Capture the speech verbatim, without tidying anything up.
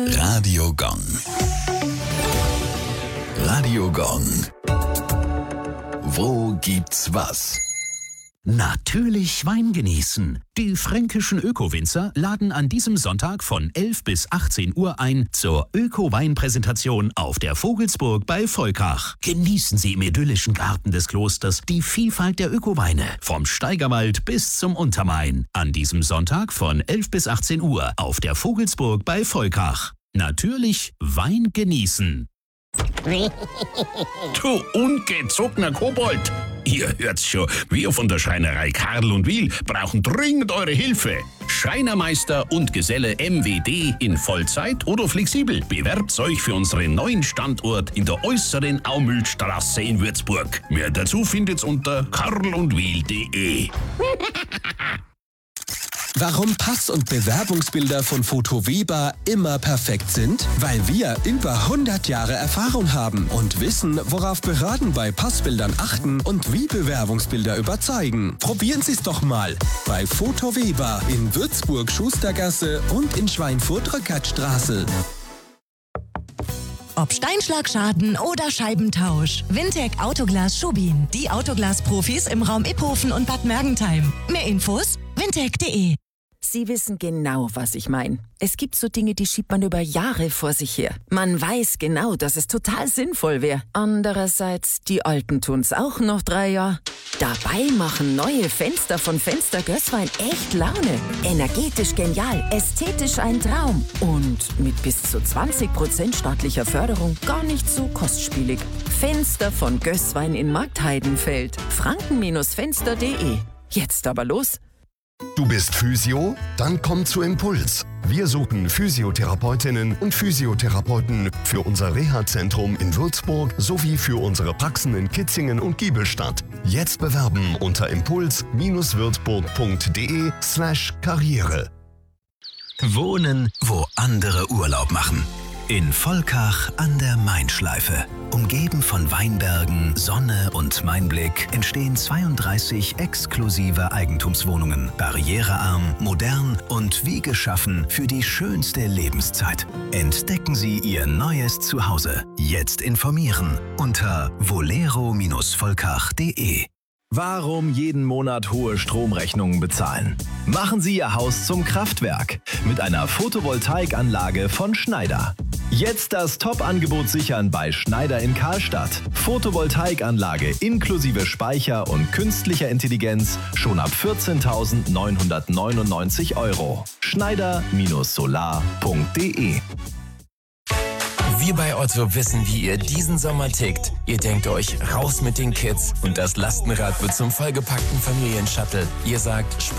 Radio Gong. Radio Gong. Wo gibt's was? Natürlich Wein genießen. Die fränkischen Öko-Winzer laden an diesem Sonntag von elf bis achtzehn Uhr ein zur Öko-Wein-Präsentation auf der Vogelsburg bei Volkach. Genießen Sie im idyllischen Garten des Klosters die Vielfalt der Öko-Weine, vom Steigerwald bis zum Untermain. An diesem Sonntag von elf bis achtzehn Uhr auf der Vogelsburg bei Volkach. Natürlich Wein genießen. Du ungezogener Kobold! Ihr hört's schon, wir von der Schreinerei Karl und Wiel brauchen dringend eure Hilfe. Schreinermeister und Geselle M W D in Vollzeit oder flexibel. Bewerbt euch für unseren neuen Standort in der äußeren Aumühlstraße in Würzburg. Mehr dazu findet's unter karlundwiel punkt de. Warum Pass- und Bewerbungsbilder von Foto Weber immer perfekt sind? Weil wir über hundert Jahre Erfahrung haben und wissen, worauf Behörden bei Passbildern achten und wie Bewerbungsbilder überzeugen. Probieren Sie es doch mal bei Foto Weber in Würzburg Schustergasse und in Schweinfurt Rückertstraße. Ob Steinschlagschaden oder Scheibentausch. Wintec Autoglas Schubin. Die Autoglas-Profis im Raum Iphofen und Bad Mergentheim. Mehr Infos wintec punkt de. Sie wissen genau, was ich meine. Es gibt so Dinge, die schiebt man über Jahre vor sich her. Man weiß genau, dass es total sinnvoll wäre. Andererseits, die Alten tun's auch noch drei Jahre. Dabei machen neue Fenster von Fenster Gößwein echt Laune. Energetisch genial, ästhetisch ein Traum. Und mit bis zu zwanzig Prozent staatlicher Förderung gar nicht so kostspielig. Fenster von Gößwein in Marktheidenfeld. franken Fenster punkt de. Jetzt aber los. Du bist Physio? Dann komm zu Impuls. Wir suchen Physiotherapeutinnen und Physiotherapeuten für unser Reha-Zentrum in Würzburg sowie für unsere Praxen in Kitzingen und Giebelstadt. Jetzt bewerben unter impuls-würzburg punkt de slash karriere. Wohnen, wo andere Urlaub machen. In Volkach an der Mainschleife. Umgeben von Weinbergen, Sonne und Mainblick entstehen zweiunddreißig exklusive Eigentumswohnungen. Barrierearm, modern und wie geschaffen für die schönste Lebenszeit. Entdecken Sie Ihr neues Zuhause. Jetzt informieren unter volero volkach punkt de. Warum jeden Monat hohe Stromrechnungen bezahlen? Machen Sie Ihr Haus zum Kraftwerk mit einer Photovoltaikanlage von Schneider. Jetzt das Top-Angebot sichern bei Schneider in Karlstadt. Photovoltaikanlage inklusive Speicher und künstlicher Intelligenz schon ab vierzehntausendneunhundertneunundneunzig Euro. Schneider Solar punkt de. Wir bei Otto wissen, wie ihr diesen Sommer tickt. Ihr denkt euch, raus mit den Kids und das Lastenrad wird zum vollgepackten Familienshuttle. Ihr sagt,